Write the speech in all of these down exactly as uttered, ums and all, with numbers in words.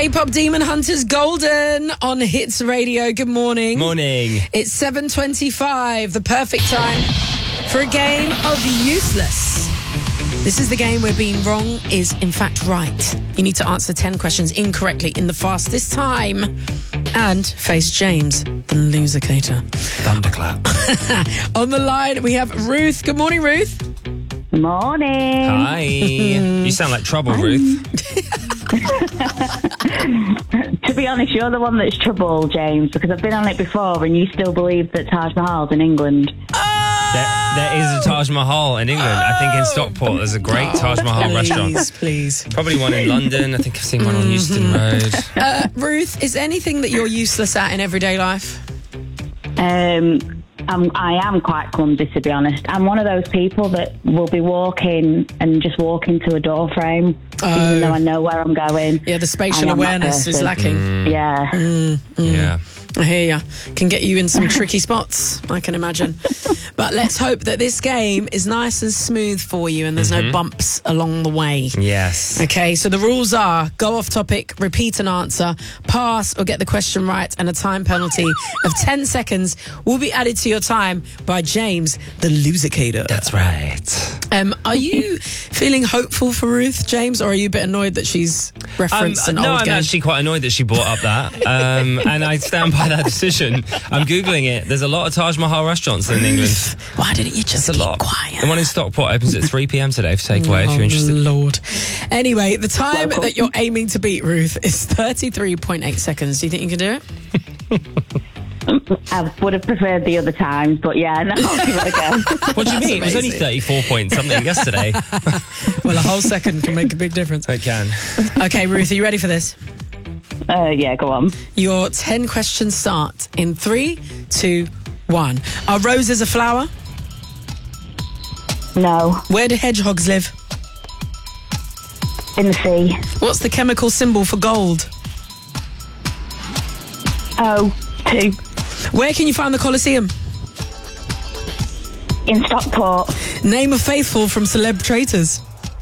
K-pop Demon Hunters Golden on Hits Radio. Good morning. Morning. It's seven twenty-five, the perfect time for a game of Useless. This is the game where being wrong is in fact right. You need to answer ten questions incorrectly in the fastest time and face James, the losercator. Thunderclap. On the line, we have Ruth. Good morning, Ruth. Morning. Hi. You sound like trouble, Ruth. To be honest, you're the one that's trouble, James, because I've been on it before and you still believe that Taj Mahal's in England. There, there is a Taj Mahal in England. I think in Stockport there's a great Taj Mahal Please, restaurant. please. Probably one in London. I think I've seen one on Euston Road. Uh, Ruth, is there anything that you're useless at in everyday life? Um, I'm, I am quite clumsy, to be honest. I'm one of those people that will be walking and just walk into a door frame, Oh. even though I know where I'm going. Yeah, the spatial I am that awareness is person. lacking. Yeah. Mm, mm. Yeah. I hear ya. Can get you in some tricky spots, I can imagine. But let's hope that this game is nice and smooth for you and there's no bumps along the way. Yes. Okay, so the rules are go off topic, repeat an answer, pass or get the question right, and a time penalty of ten seconds will be added to your time by James, the losercator. That's right. Um, are you feeling hopeful for Ruth, James, or are you a bit annoyed that she's referenced Um, an no, old I'm game? actually quite annoyed that she brought up that. Um, and I stand by that decision. I'm Googling it. There's a lot of Taj Mahal restaurants in England. Why didn't you just It's a keep lot. quiet? The one in Stockport opens at three p.m. today for takeaway if you're interested. Oh, Lord. Anyway, the time Local. that you're aiming to beat, Ruth, is thirty-three point eight seconds. Do you think you can do it? I would have preferred the other times, but yeah, no, I'll give it a go. What do you mean? It was only amazing. thirty-four point something yesterday. Well, a whole second can make a big difference. It can. Okay, Ruth, are you ready for this? Uh, yeah, go on. Your ten questions start in three, two, one. Are roses a flower? No. Where do hedgehogs live? In the sea. What's the chemical symbol for gold? Oh, two. Where can you find the Colosseum? In Stockport. Name a faithful from Celeb Traitors.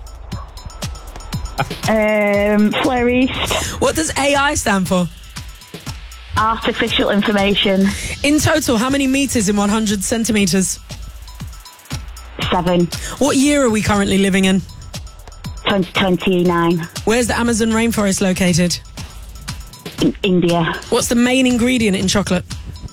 Um, Fleur East. What does A I stand for? Artificial information. In total, how many meters in one hundred centimeters? Seven. What year are we currently living in? twenty twenty-nine. Where's the Amazon rainforest located? In India. What's the main ingredient in chocolate?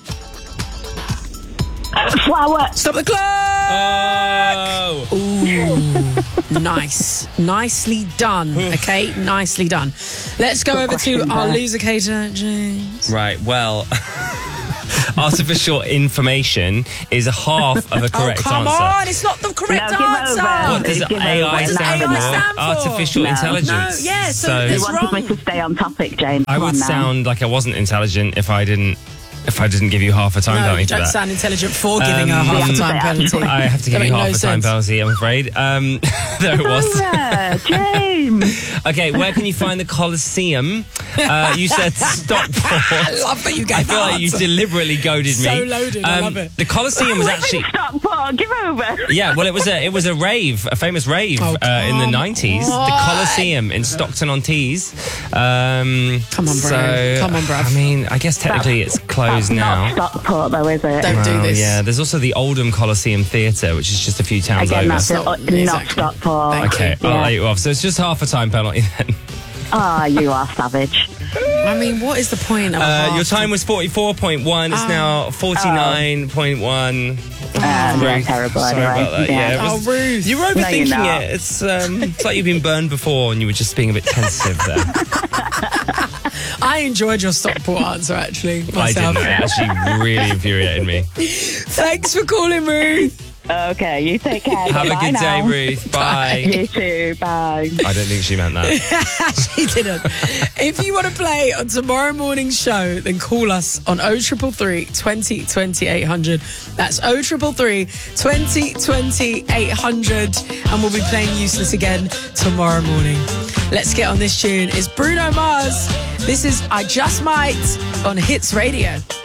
Uh, flower. Stop the clock! Oh! Ooh, nice. Nicely done, okay? Nicely done. Let's go Good over to question our there. losercator, James. Right, well, artificial information is a half of a correct oh, come answer. on, it's not the correct No, give it answer. over. What does Give A I over. stand A for? I stand for? Artificial No. intelligence. No, yeah, so so it's You wanted me wrong. to stay on topic, James. I Come would on now. sound like I wasn't intelligent if I didn't if I didn't give you half a time No, penalty you for don't that. sound intelligent for giving her Um, half a Yeah. time penalty. I have to give That you make half no a time sense. penalty, I'm afraid. Um, there it was. Over, James. Okay, where can you find the Colosseum? Uh, you said Stockport. I love that you gave I feel that like you answer. deliberately goaded me. So loaded, I love it. The Colosseum was actually, Stockport. Give over. yeah. Well, it was a it was a rave, a famous rave Oh, uh, in the come nineties. The on. Colosseum in Stockton on Tees. Um, Come on, bro. So, Come on, bruv. I mean, I guess technically it's closed That's now. not Stockport, though, is it? Don't do Well, this. yeah, there's also the Oldham Coliseum Theatre, which is just a few towns Again, over. that's not- not, exactly. not Stockport. Thank Okay, I'll Yeah. let you off. So it's just half a time penalty then. Oh, you are savage. I mean, what is the point of a Uh, half your time was forty-four point one. It's Oh. now forty-nine point one. Uh, you're terrible Sorry anyway. about that. Yeah, it Oh, was- Ruth. you were No, you're overthinking not. it. It's um, it's like you've been burned before, and you were just being a bit tentative there. I enjoyed your Stockport answer, actually, I myself. didn't. It actually really infuriated me. Thanks for calling, Ruth. Okay, you take care. Have a Bye good day, now. Ruth. Bye. You too. Bye. I don't think she meant that. She didn't. If you want to play on tomorrow morning's show, then call us on oh three three three, twenty, twenty, eight hundred. That's oh three three three, twenty, twenty, eight hundred. And we'll be playing Useless again tomorrow morning. Let's get on this tune. It's Bruno Mars. This is I Just Might on Hits Radio.